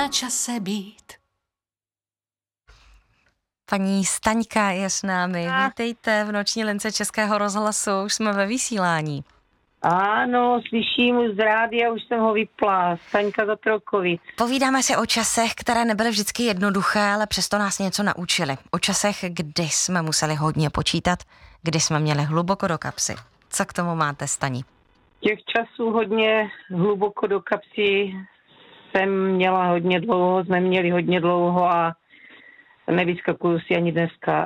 na čase být. Paní Staňka je s námi. Vítejte v Noční lince Českého rozhlasu. Už jsme ve vysílání. Ano, slyším už z rádia, už jsem ho vypla. Staňka za Trokovic. Povídáme si o časech, které nebyly vždycky jednoduché, ale přesto nás něco naučily. O časech, kdy jsme museli hodně počítat, kdy jsme měli hluboko do kapsy. Co k tomu máte, Staní? Těch časů hodně hluboko do kapsy jsem měla hodně dlouho, jsme měli hodně dlouho a nevyskakuju si ani dneska.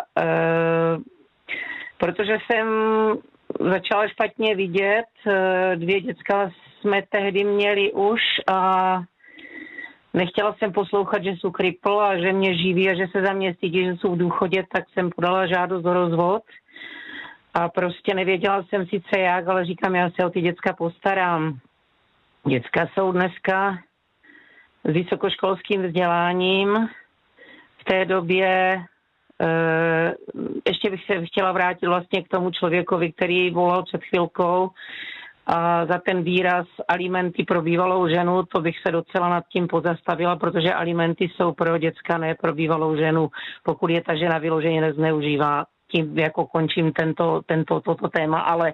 Protože jsem začala špatně vidět, 2 děcka jsme tehdy měli už a nechtěla jsem poslouchat, že jsou kripl a že mě živí a že se za mě stydí, že jsou v důchodě, tak jsem podala žádost o rozvod. A prostě nevěděla jsem sice jak, ale říkám, já se o ty děcka postarám. Děcka jsou dneska s vysokoškolským vzděláním. V té době ještě bych se chtěla vrátit vlastně k tomu člověkovi, který volal před chvilkou a za ten výraz alimenty pro bývalou ženu, to bych se docela nad tím pozastavila, protože alimenty jsou pro děcka, ne pro bývalou ženu, pokud je ta žena vyloženě nezneužívá. Tím jako končím toto téma, ale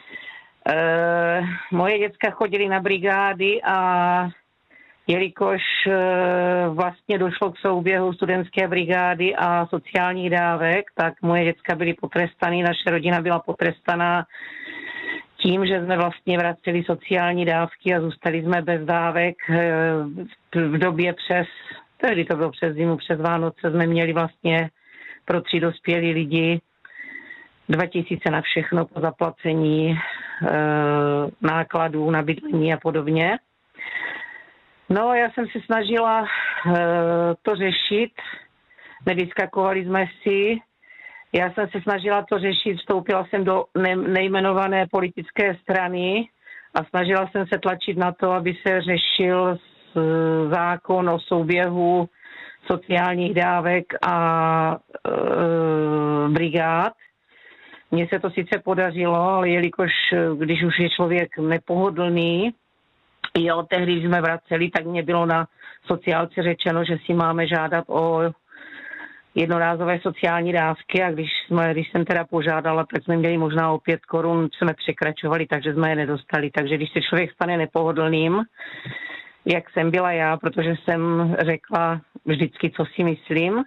moje děcka chodily na brigády a jelikož vlastně došlo k souběhu studentské brigády a sociálních dávek, tak moje děcka byly potrestaný, naše rodina byla potrestaná tím, že jsme vlastně vraceli sociální dávky a zůstali jsme bez dávek. V době tehdy to bylo přes zimu, přes Vánoce jsme měli vlastně pro 3 dospělí lidi 2000 na všechno po zaplacení nákladů na bydlení a podobně. No, já jsem se snažila to řešit, nevyskakovali jsme si, já jsem se snažila to řešit, vstoupila jsem do nejmenované politické strany a snažila jsem se tlačit na to, aby se řešil zákon o souběhu sociálních dávek a brigád. Mně se to sice podařilo, ale jelikož když už je člověk nepohodlný, jo, tehdy, když jsme vraceli, tak mě bylo na sociálce řečeno, že si máme žádat o jednorázové sociální dávky a když jsem teda požádala, tak jsme měli možná o 5 korun, jsme překračovali, takže jsme je nedostali. Takže když se člověk stane nepohodlným, jak jsem byla já, protože jsem řekla vždycky, co si myslím,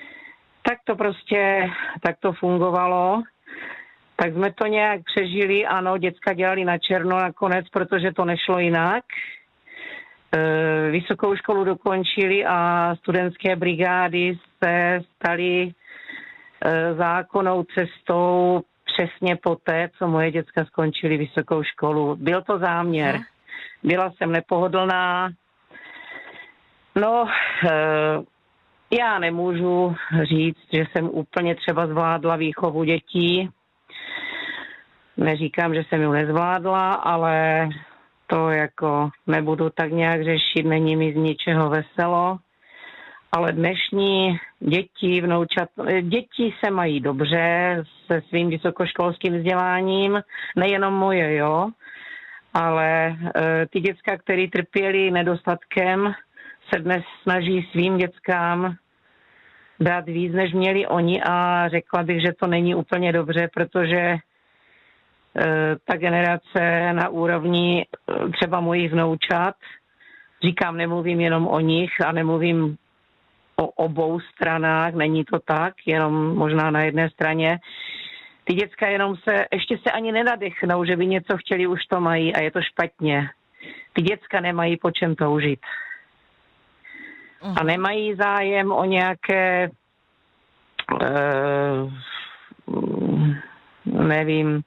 tak to fungovalo. Tak jsme to nějak přežili, ano, děcka dělali na černo nakonec, protože to nešlo jinak. Vysokou školu dokončili a studentské brigády se staly zákonnou cestou přesně poté, co moje děcka skončili vysokou školu. Byl to záměr. Byla jsem nepohodlná. No, já nemůžu říct, že jsem úplně třeba zvládla výchovu dětí. Neříkám, že jsem ji nezvládla, ale to jako nebudu tak nějak řešit, není mi z ničeho veselo. Ale dnešní děti se mají dobře se svým vysokoškolským vzděláním, nejenom moje, jo, ale ty děcka, které trpěly nedostatkem, se dnes snaží svým dětskám dát víc, než měli oni a řekla bych, že to není úplně dobře, protože ta generace na úrovni třeba mojich vnoučat, říkám, nemluvím jenom o nich a nemluvím o obou stranách, není to tak, jenom možná na jedné straně. Ty děcka ještě se ani nenadechnou, že by něco chtěli, už to mají a je to špatně. Ty děcka nemají po čem toužit. A nemají zájem o nějaké, nevím,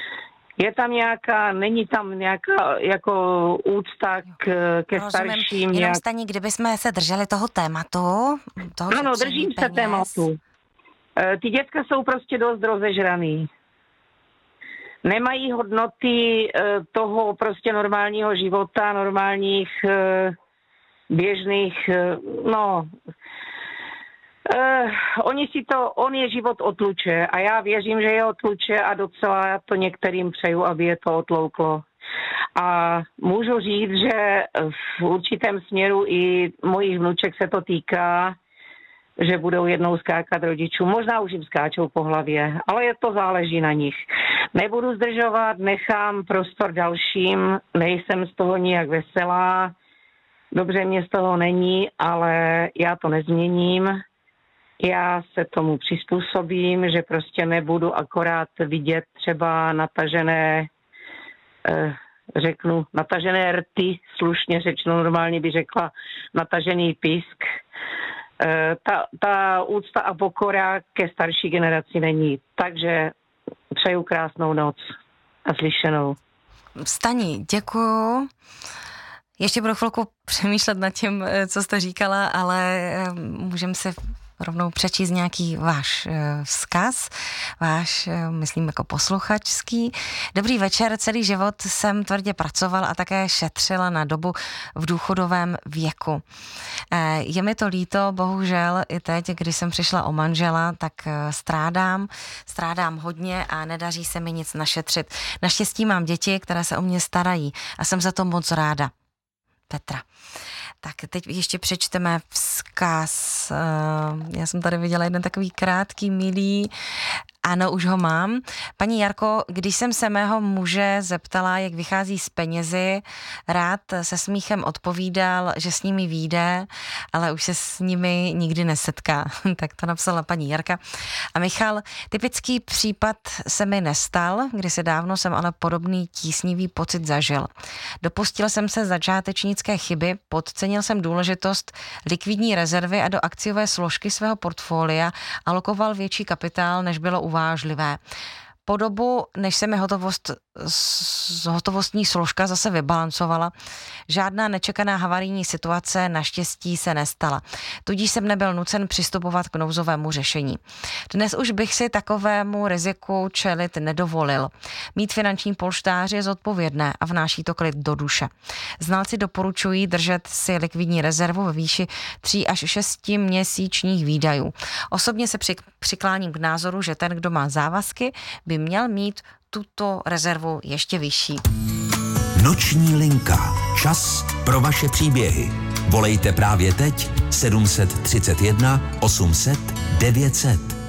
není tam nějaká jako úcta ke starším. Jenom Staní, kdybychom se drželi toho tématu. Ano, držím se tématu. Ty děcka jsou prostě dost rozežraný. Nemají hodnoty toho prostě normálního života, normálních běžných, on je život otluče a já věřím, že je otluče a docela to některým přeju, aby je to otlouklo. A můžu říct, že v určitém směru i mojich vnuček se to týká, že budou jednou skákat rodičů. Možná už jim skáčou po hlavě, ale to záleží na nich. Nebudu zdržovat, nechám prostor dalším, nejsem z toho nijak veselá, dobře mě z toho není, ale já to nezměním. Já se tomu přizpůsobím, že prostě nebudu akorát vidět třeba natažené rty, slušně řečeno, normálně by řekla natažený pisk. Ta úcta a pokora ke starší generaci není. Takže přeju krásnou noc a slyšenou. Stani, děkuju. Ještě budu chvilku přemýšlet nad tím, co jste říkala, ale můžeme se rovnou přečíst nějaký váš vzkaz, váš, myslím, jako posluchačský. Dobrý večer, celý život jsem tvrdě pracovala a také šetřila na dobu v důchodovém věku. Je mi to líto, bohužel i teď, když jsem přišla o manžela, tak strádám hodně a nedaří se mi nic našetřit. Naštěstí mám děti, které se o mě starají a jsem za to moc ráda. Petra. Tak teď ještě přečteme vzkaz. Já jsem tady viděla jeden takový krátký, milý. Ano, už ho mám. Paní Jarko, když jsem se mého muže zeptala, jak vychází s penězi, rád se smíchem odpovídal, že s nimi vyjde, ale už se s nimi nikdy nesetká. Tak to napsala paní Jarka. A Michal, typický případ se mi nestal, kdysi dávno jsem ale podobný tísnivý pocit zažil. Dopustil jsem se začátečnické chyby, podcenil jsem důležitost likvidní rezervy a do akciové složky svého portfolia alokoval větší kapitál, než bylo uvážlivé. Po dobu, než se mi hotovostní složka zase vybalancovala, žádná nečekaná havarijní situace naštěstí se nestala. Tudíž jsem nebyl nucen přistupovat k nouzovému řešení. Dnes už bych si takovému riziku čelit nedovolil. Mít finanční polštář je zodpovědné a vnáší to klid do duše. Znalci doporučují držet si likvidní rezervu ve výši 3 až 6 měsíčních výdajů. Osobně se přikláním k názoru, že ten, kdo má závazky, by měl mít tuto rezervu ještě vyšší. Noční linka. Čas pro vaše příběhy. Volejte právě teď 731 800 900.